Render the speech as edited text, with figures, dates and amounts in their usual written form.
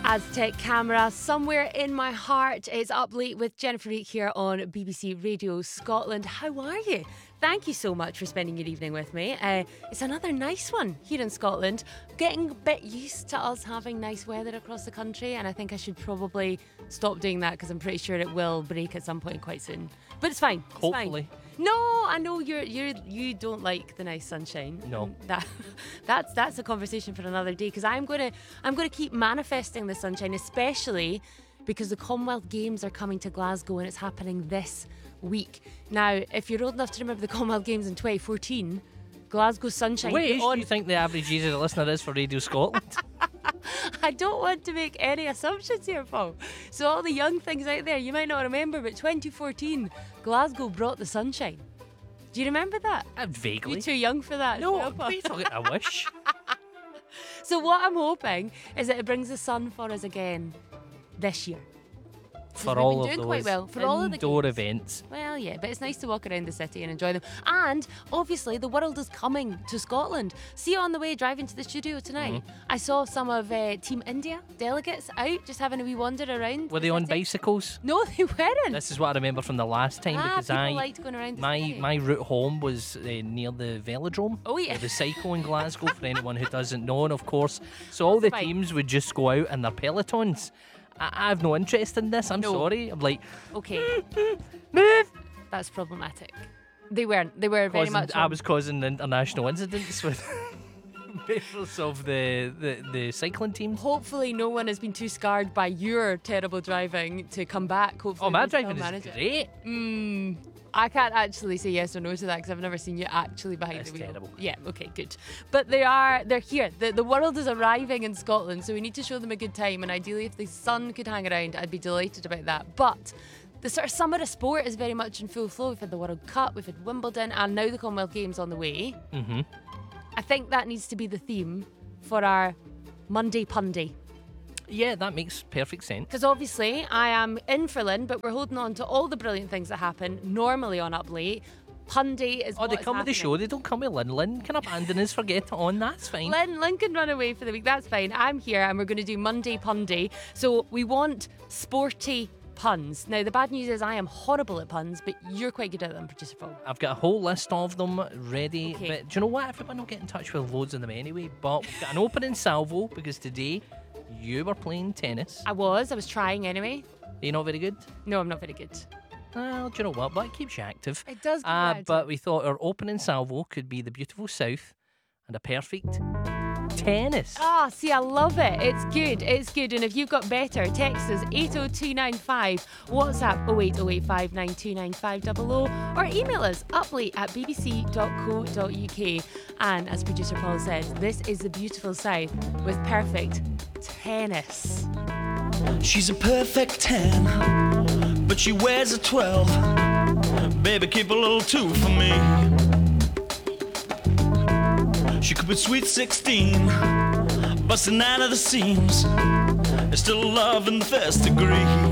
Aztec Camera, Somewhere in My Heart. It's Up Late with Jennifer Reek here on BBC Radio Scotland. How are you? Thank you so much for spending your evening with me. It's another nice one here in Scotland. Getting a bit used to us having nice weather across the country, and I think I should probably stop doing that because I'm pretty sure it will break at some point quite soon. But it's fine. It's Hopefully. Fine. No, I know you don't like the nice sunshine. No. That's a conversation for another day, because I'm gonna keep manifesting the sunshine, especially because the Commonwealth Games are coming to Glasgow and it's happening this week. Now, if you're old enough to remember the Commonwealth Games in 2014, Glasgow sunshine. What age do you think the average age of the listener is for Radio Scotland? I don't want to make any assumptions here, Paul. So all the young things out there, you might not remember, but 2014, Glasgow brought the sunshine. Do you remember that? Vaguely. You're too young for that. No, Paul. what are you talking? I wish. So what I'm hoping is that it brings the sun for us again this year. For we've all been of doing those quite well for all of the indoor games. events. Well, yeah, but it's nice to walk around the city and enjoy them. And obviously, the world is coming to Scotland. See, on the way driving to the studio tonight, I saw some of Team India delegates out just having a wee wander around. Were they on bicycles? No, they weren't. This is what I remember from the last time, because people liked going around the city. my route home was near the Velodrome. Oh, yeah. The cycle in Glasgow, for anyone who doesn't know, and of course. So all the Fine. teams would just go out in their pelotons. I have no interest in this. I'm sorry. I'm like, Okay, move. that's problematic. They weren't. They were very much. I was causing international incidents with members of the cycling teams. Hopefully, no one has been too scarred by your terrible driving to come back. Hopefully, Oh, my they still driving manage is it. great. I can't actually say yes or no to that because I've never seen you actually behind It's the wheel. terrible. Yeah, okay, good. But they're here. The world is arriving in Scotland, so we need to show them a good time. And ideally, if the sun could hang around, I'd be delighted about that. But the sort of summer of sport is very much in full flow. We've had the World Cup, we've had Wimbledon, and now the Commonwealth Games on the way. Mm-hmm. I think that needs to be the theme for our Monday Punday. Yeah, that makes perfect sense. Because obviously I am in for Lynn, but we're holding on to all the brilliant things that happen normally on Up Late. Punday is Oh, what they is come with the happening. show. They don't come with Lynn. Lynn can abandon us, forget it on. That's fine. Lynn can run away for the week. That's fine. I'm here and we're going to do Monday Punday. So we want sporty puns. Now, the bad news is I am horrible at puns, but you're quite good at them, Producer Paul. I've got a whole list of them ready. Okay. But do you know what? Everyone will get in touch with loads of them anyway. But we've got an opening salvo because today you were playing tennis. I was trying anyway. Are you not very good? No, I'm not very good. Well, do you know what? But it keeps you active. It does keep me active. But we thought our opening salvo could be the beautiful South and a perfect tennis. Ah, see, I love it. It's good. It's good. And if you've got better, text us 80295, WhatsApp 08085929500, or email us uplate@bbc.co.uk. And as producer Paul says, this is the beautiful South with perfect tennis. She's a perfect 10, but she wears a 12. Baby, keep a little 2 for me. She could be sweet 16, busting out of the seams. There's still love in the first degree.